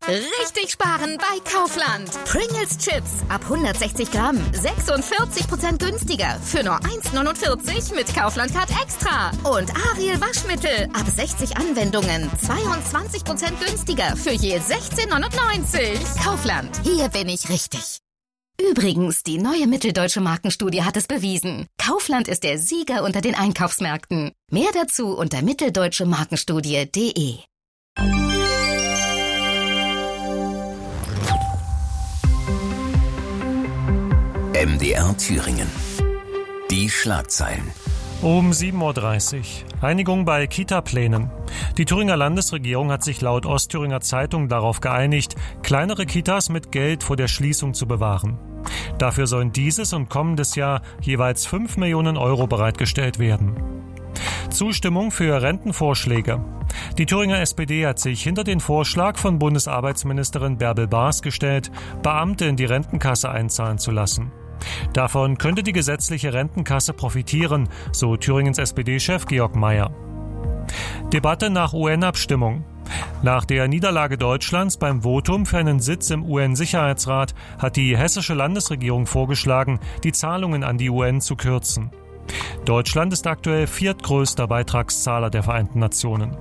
Richtig sparen bei Kaufland. Pringles Chips ab 160 Gramm, 46% günstiger für nur 1,49 mit Kaufland Card Extra. Und Ariel Waschmittel ab 60 Anwendungen, 22% günstiger für je 16,99. Kaufland, hier bin ich richtig. Übrigens, die neue Mitteldeutsche Markenstudie hat es bewiesen. Kaufland ist der Sieger unter den Einkaufsmärkten. Mehr dazu unter mitteldeutschemarkenstudie.de. MDR Thüringen. Die Schlagzeilen. Um 7.30 Uhr. Einigung bei Kita-Plänen. Die Thüringer Landesregierung hat sich laut Ostthüringer Zeitung darauf geeinigt, kleinere Kitas mit Geld vor der Schließung zu bewahren. Dafür sollen dieses und kommendes Jahr jeweils 5 Millionen Euro bereitgestellt werden. Zustimmung für Rentenvorschläge. Die Thüringer SPD hat sich hinter den Vorschlag von Bundesarbeitsministerin Bärbel Baas gestellt, Beamte in die Rentenkasse einzahlen zu lassen. Davon könnte die gesetzliche Rentenkasse profitieren, so Thüringens SPD-Chef Georg Mayer. Debatte nach UN-Abstimmung. Nach der Niederlage Deutschlands beim Votum für einen Sitz im UN-Sicherheitsrat hat die hessische Landesregierung vorgeschlagen, die Zahlungen an die UN zu kürzen. Deutschland ist aktuell viertgrößter Beitragszahler der Vereinten Nationen.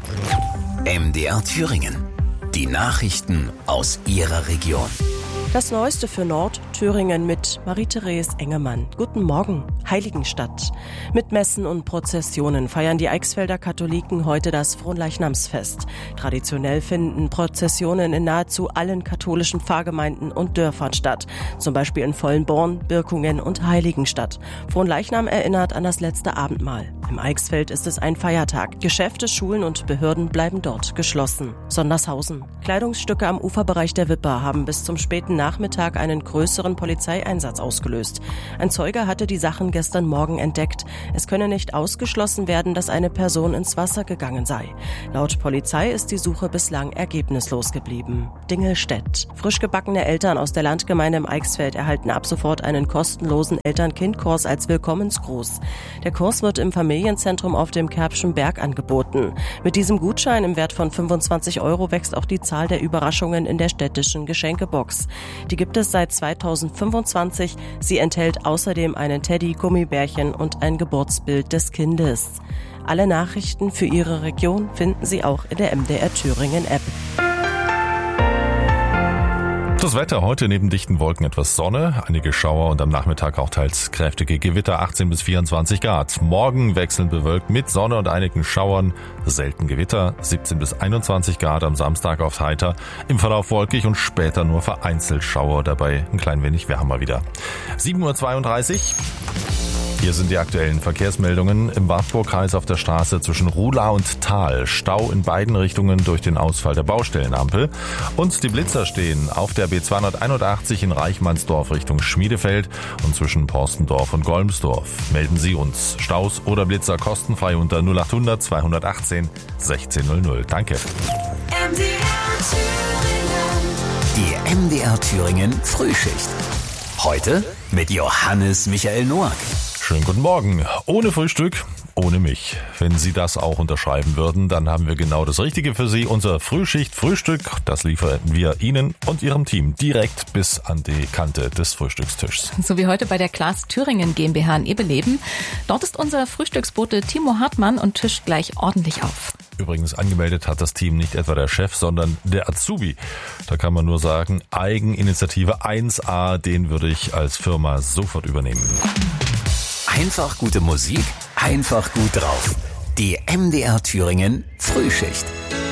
MDR Thüringen. Die Nachrichten aus Ihrer Region. Das Neueste für Nordthüringen mit Marie-Therese Engemann. Guten Morgen, Heiligenstadt. Mit Messen und Prozessionen feiern die Eichsfelder Katholiken heute das Fronleichnamsfest. Traditionell finden Prozessionen in nahezu allen katholischen Pfarrgemeinden und Dörfern statt. Zum Beispiel in Vollenborn, Birkungen und Heiligenstadt. Fronleichnam erinnert an das letzte Abendmahl. Im Eichsfeld ist es ein Feiertag. Geschäfte, Schulen und Behörden bleiben dort geschlossen. Sondershausen. Kleidungsstücke am Uferbereich der Wipper haben bis zum späten Nachmittag einen größeren Polizeieinsatz ausgelöst. Ein Zeuge hatte die Sachen gestern Morgen entdeckt. Es könne nicht ausgeschlossen werden, dass eine Person ins Wasser gegangen sei. Laut Polizei ist die Suche bislang ergebnislos geblieben. Dingelstedt. Frisch gebackene Eltern aus der Landgemeinde im Eichsfeld erhalten ab sofort einen kostenlosen Eltern-Kind-Kurs als Willkommensgruß. Der Kurs wird im Familienzentrum auf dem Kerbschen Berg angeboten. Mit diesem Gutschein im Wert von 25 € wächst auch die Zahl der Überraschungen in der städtischen Geschenkebox. Die gibt es seit 2025. Sie enthält außerdem einen Teddy, Gummibärchen und ein Geburtsbild des Kindes. Alle Nachrichten für Ihre Region finden Sie auch in der MDR Thüringen App. Das Wetter heute neben dichten Wolken etwas Sonne, einige Schauer und am Nachmittag auch teils kräftige Gewitter, 18 bis 24 Grad. Morgen wechselnd bewölkt mit Sonne und einigen Schauern, selten Gewitter, 17 bis 21 Grad, am Samstag oft heiter, im Verlauf wolkig und später nur vereinzelt Schauer, dabei ein klein wenig wärmer wieder. 7.32 Uhr. Hier sind die aktuellen Verkehrsmeldungen. Im Wartburgkreis auf der Straße zwischen Ruhla und Thal. Stau in beiden Richtungen durch den Ausfall der Baustellenampel. Und die Blitzer stehen auf der B281 in Reichmannsdorf Richtung Schmiedefeld und zwischen Porstendorf und Golmsdorf. Melden Sie uns Staus oder Blitzer kostenfrei unter 0800 218 1600. Danke. Die MDR Thüringen Frühschicht. Heute mit Johannes Michael Noack. Schönen guten Morgen. Ohne Frühstück, ohne mich. Wenn Sie das auch unterschreiben würden, dann haben wir genau das Richtige für Sie. Unser Frühschicht-Frühstück, das liefern wir Ihnen und Ihrem Team direkt bis an die Kante des Frühstückstischs. So wie heute bei der Klaas Thüringen GmbH in Ebeleben. Dort ist unser Frühstücksbote Timo Hartmann und tischt gleich ordentlich auf. Übrigens angemeldet hat das Team nicht etwa der Chef, sondern der Azubi. Da kann man nur sagen, Eigeninitiative 1A, den würde ich als Firma sofort übernehmen. Einfach gute Musik, einfach gut drauf. Die MDR Thüringen Frühschicht.